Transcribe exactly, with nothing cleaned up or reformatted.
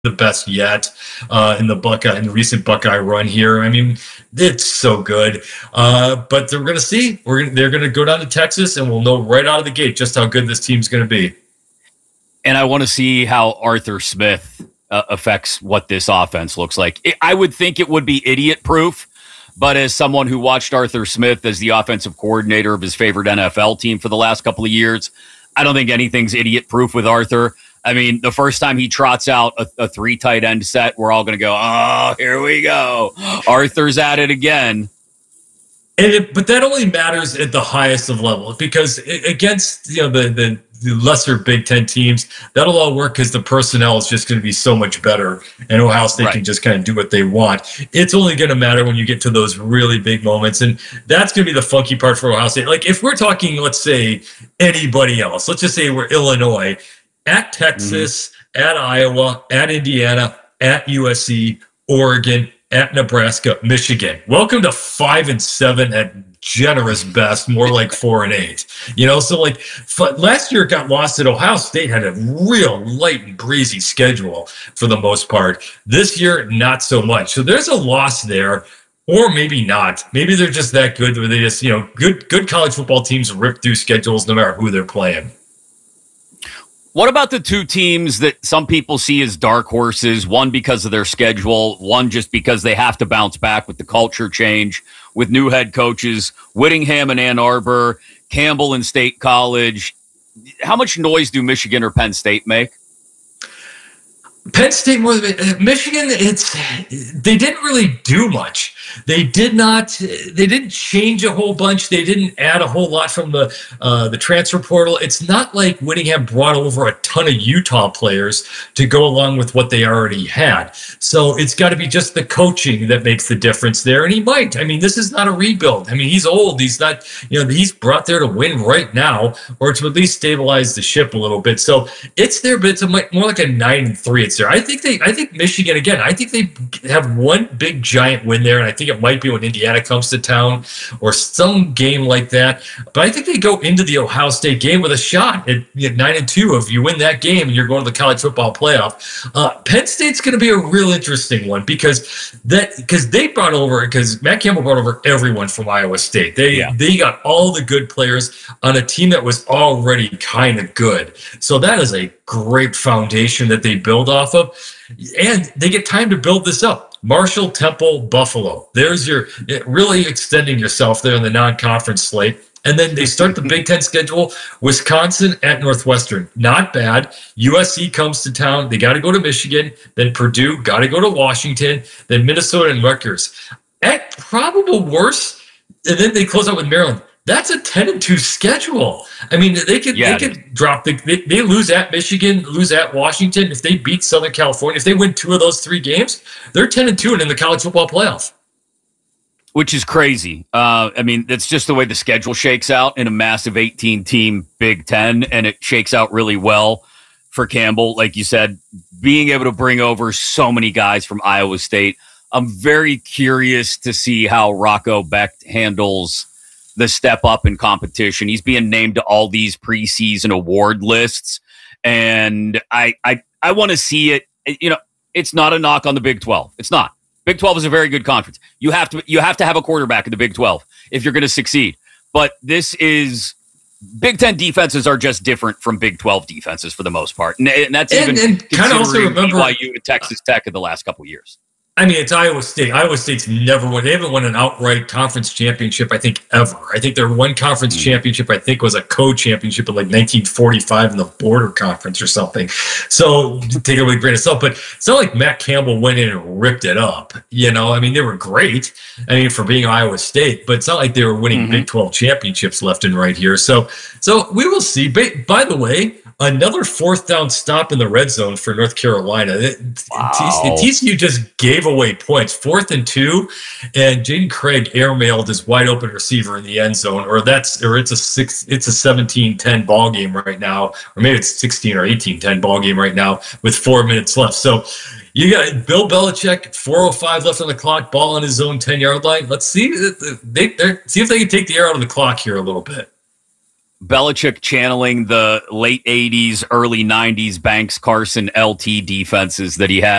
the best yet uh, in the Buckeye in the recent Buckeye run here. I mean, it's so good. Uh, but they're going to see. We're they're going to go down to Texas, and we'll know right out of the gate just how good this team's going to be. And I want to see how Arthur Smith uh, affects what this offense looks like. It, I would think it would be idiot-proof, but as someone who watched Arthur Smith as the offensive coordinator of his favorite N F L team for the last couple of years, I don't think anything's idiot-proof with Arthur. I mean, the first time he trots out a, a three tight end set, we're all going to go, oh, here we go. Arthur's at it again. And it, but that only matters at the highest of levels, because it, against you know the, the the lesser Big Ten teams, that'll all work because the personnel is just going to be so much better, and Ohio State right. can just kind of do what they want. It's only going to matter when you get to those really big moments, and that's going to be the funky part for Ohio State. Like if we're talking, let's say anybody else, let's just say we're Illinois. At Texas, mm-hmm. at Iowa, at Indiana, at U S C, Oregon, at Nebraska, Michigan. Welcome to five and seven at generous best, more like four and eight. You know, so like f- last year it got lost at Ohio State had a real light and breezy schedule for the most part. This year, not so much. So there's a loss there. Or maybe not. Maybe they're just that good where they just, you know, good good college football teams rip through schedules no matter who they're playing. What about the two teams that some people see as dark horses, one because of their schedule, one just because they have to bounce back with the culture change, with new head coaches, Whittingham and Ann Arbor, Campbell and State College? How much noise do Michigan or Penn State make? Penn State more than Michigan. It's they didn't really do much. They did not. They didn't change a whole bunch. They didn't add a whole lot from the uh, the transfer portal. It's not like Whittingham brought over a ton of Utah players to go along with what they already had. So it's got to be just the coaching that makes the difference there. And he might. I mean, this is not a rebuild. I mean, he's old. He's not. You know, he's brought there to win right now, or to at least stabilize the ship a little bit. So it's there, but it's a, more like a nine and three. It's there. I think they. I think Michigan again. I think they have one big giant win there, and I think it might be when Indiana comes to town or some game like that. But I think they go into the Ohio State game with a shot at, at nine and two. If you win that game and you're going to the college football playoff, uh, Penn State's going to be a real interesting one because that because they brought over because Matt Campbell brought over everyone from Iowa State. They yeah. they got all the good players on a team that was already kind of good. So that is a great foundation that they build off of, and they get time to build this up. Marshall, Temple, Buffalo. There's your really extending yourself there in the non-conference slate. And then they start the Big Ten schedule. Wisconsin at Northwestern. Not bad. U S C comes to town. They got to go to Michigan. Then Purdue. Got to go to Washington. Then Minnesota and Rutgers. At probable worst. And then they close out with Maryland. That's a ten and two schedule. I mean, they could yeah, they could drop the they, they lose at Michigan, lose at Washington. If they beat Southern California, if they win two of those three games, they're ten and two and in the college football playoff. Which is crazy. Uh, I mean, that's just the way the schedule shakes out in a massive eighteen team Big Ten, and it shakes out really well for Campbell. Like you said, being able to bring over so many guys from Iowa State. I'm very curious to see how Rocco Becht handles the step up in competition. He's being named to all these preseason award lists. And I, I, I want to see it. You know, it's not a knock on the Big twelve. It's not. Big twelve is a very good conference. You have to, you have to have a quarterback in the Big twelve if you're going to succeed. But this is Big Ten defenses are just different from Big twelve defenses for the most part. And, and that's and, even and kind of also remember B Y U and Texas Tech in the last couple of years. I mean, it's Iowa State. Iowa State's never won. They haven't won an outright conference championship, I think, ever. I think their one conference mm-hmm. championship, I think, was a co-championship in like nineteen forty-five in the Border Conference or something. So take it with a grain of salt. But it's not like Matt Campbell went in and ripped it up. You know, I mean, they were great. I mean, for being Iowa State, but it's not like they were winning mm-hmm. Big twelve championships left and right here. So, so we will see. By, by the way, another fourth down stop in the red zone for North Carolina. Wow. T C U just gave away points. Fourth and two, and Jaden Craig airmailed his wide open receiver in the end zone, or that's or it's a six, it's a seventeen ten ball game right now, or maybe it's sixteen or eighteen ten ball game right now with four minutes left. So you got Bill Belichick, four oh five left on the clock, ball on his own ten yard line. Let's see they, see if they can take the air out of the clock here a little bit. Belichick channeling the late eighties, early nineties Banks, Carson, L T defenses that he had